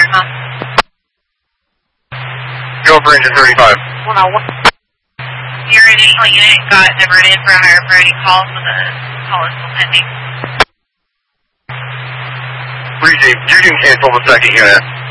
intercom. Go for engine 35. Hold on. Your initial unit got diverted for a higher priority call, so the call is still pending. Brief, you can cancel the second unit.